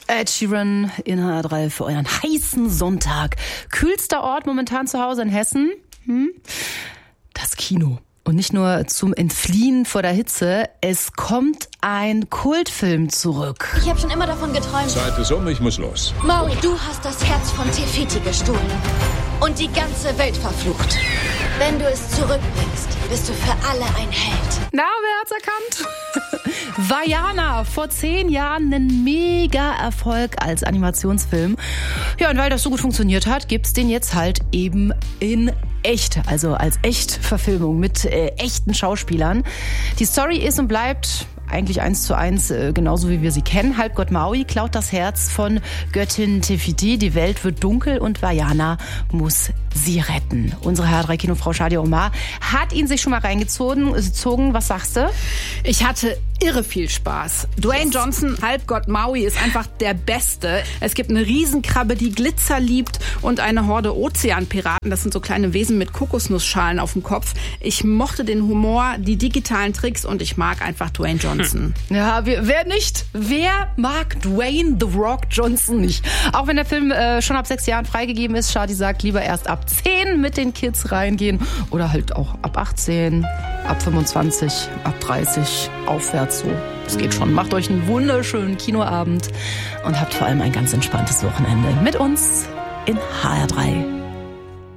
Ed Sheeran in HR3 für euren heißen Sonntag. Kühlster Ort momentan zu Hause in Hessen? Das Kino. Und nicht nur zum Entfliehen vor der Hitze, es kommt ein Kultfilm zurück. Ich habe schon immer davon geträumt. Zeit ist ich muss los. Maui, du hast das Herz von Tefiti gestohlen. Und die ganze Welt verflucht. Wenn du es zurückbringst, bist du für alle ein Held. Na, wer hat's erkannt? Vaiana, vor 10 Jahren ein Mega-Erfolg als Animationsfilm. Ja, und weil das so gut funktioniert hat, gibt's den jetzt halt eben in echt, also als Echtverfilmung mit echten Schauspielern. Die Story ist und bleibt eigentlich 1:1, genauso wie wir sie kennen. Halbgott Maui klaut das Herz von Göttin Tefiti. Die Welt wird dunkel und Vaiana muss sie retten. Unsere HR3-Kinofrau Shadia Omar hat ihn sich schon mal reingezogen. Was sagst du? Ich hatte irre viel Spaß. Dwayne Johnson, Halbgott Maui, ist einfach der Beste. Es gibt eine Riesenkrabbe, die Glitzer liebt und eine Horde Ozeanpiraten. Das sind so kleine Wesen mit Kokosnussschalen auf dem Kopf. Ich mochte den Humor, die digitalen Tricks und ich mag einfach Dwayne Johnson. Ja, wer nicht? Wer mag Dwayne The Rock Johnson nicht? Auch wenn der Film schon ab 6 Jahren freigegeben ist, Shadi sagt, lieber erst ab 10 mit den Kids reingehen oder halt auch ab 18, ab 25, ab 30 aufwärts so. Das geht schon. Macht euch einen wunderschönen Kinoabend und habt vor allem ein ganz entspanntes Wochenende mit uns in HR3.